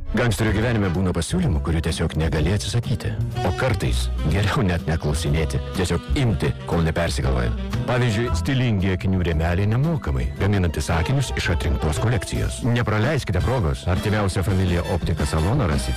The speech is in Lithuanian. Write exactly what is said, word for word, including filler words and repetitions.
Gangsterio gyvenime būna pasiūlymų, kurių tiesiog negali atsisakyti. O kartais geriau net neklausinėti, tiesiog imti, kol nepersigalvoja. Pavyzdžiui, stilingi akinių rėmeliai nemokamai, gaminantis akinius iš atrinktos kolekcijos. Nepraleiskite progos, artimiausią Familija optika saloną rasite